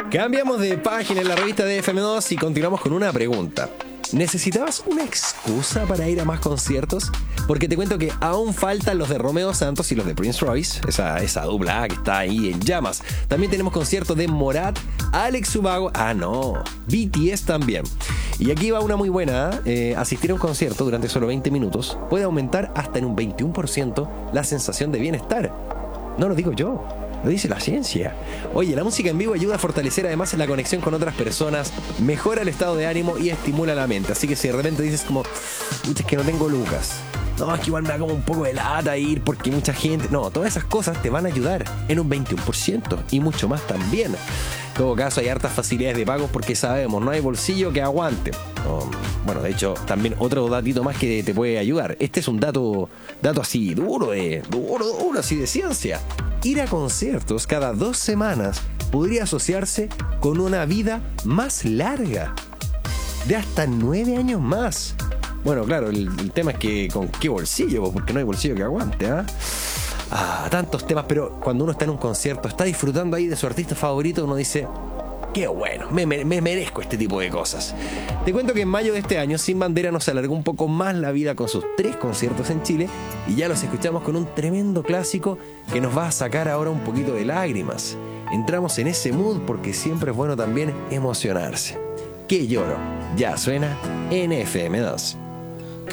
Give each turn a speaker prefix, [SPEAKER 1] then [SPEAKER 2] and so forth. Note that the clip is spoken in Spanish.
[SPEAKER 1] Cambiamos de página en la revista de FM2 y continuamos con una pregunta. ¿Necesitabas una excusa para ir a más conciertos? Porque te cuento que aún faltan los de Romeo Santos y los de Prince Royce, esa dupla que está ahí en llamas. También tenemos conciertos de Morat, Alex Ubago, BTS también. Y aquí va una muy buena, asistir a un concierto durante solo 20 minutos puede aumentar hasta en un 21% la sensación de bienestar. No lo digo yo, lo dice la ciencia. Oye, la música en vivo ayuda a fortalecer además la conexión con otras personas, mejora el estado de ánimo y estimula la mente. Así que si de repente dices como, es que no tengo lucas, no, es que igual me da como un poco de lata ir porque mucha gente... No, todas esas cosas te van a ayudar en un 21% y mucho más también. En todo caso, hay hartas facilidades de pago porque sabemos, no hay bolsillo que aguante. Bueno, de hecho, también otro datito más que te puede ayudar. Este es un dato así duro, así de ciencia. Ir a conciertos cada 2 semanas podría asociarse con una vida más larga, de hasta 9 años más. Bueno, claro, el tema es que con qué bolsillo, porque no hay bolsillo que aguante, tantos temas, pero cuando uno está en un concierto, está disfrutando ahí de su artista favorito, uno dice, qué bueno, me merezco este tipo de cosas. Te cuento que en mayo de este año, Sin Bandera nos alargó un poco más la vida con sus 3 conciertos en Chile y ya los escuchamos con un tremendo clásico que nos va a sacar ahora un poquito de lágrimas. Entramos en ese mood porque siempre es bueno también emocionarse. Que lloro, ya suena en FM2.